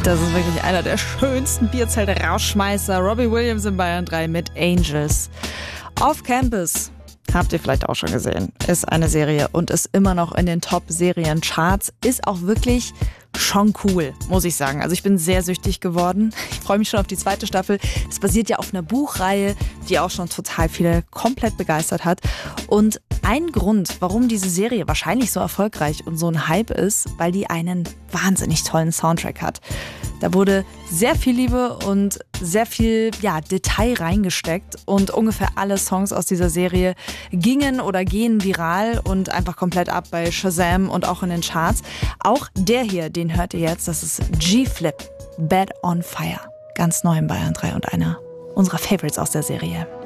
Das ist wirklich einer der schönsten Bierzelte-Rausschmeißer. Robbie Williams in Bayern 3 mit Angels. Off Campus, habt ihr vielleicht auch schon gesehen, ist eine Serie und ist immer noch in den Top-Serien-Charts. Ist auch wirklich schon cool, muss ich sagen. Also ich bin sehr süchtig geworden. Ich freue mich schon auf die zweite Staffel. Es basiert ja auf einer Buchreihe, die auch schon total viele komplett begeistert hat. Und ein Grund, warum diese Serie wahrscheinlich so erfolgreich und so ein Hype ist, weil die einen wahnsinnig tollen Soundtrack hat. Da wurde sehr viel Liebe und sehr viel Detail reingesteckt und ungefähr alle Songs aus dieser Serie gingen oder gehen viral und einfach komplett ab bei Shazam und auch in den Charts. Auch der hier, den hört ihr jetzt, das ist G-Flip, Bed on Fire. Ganz neu in Bayern 3 und einer unserer Favorites aus der Serie.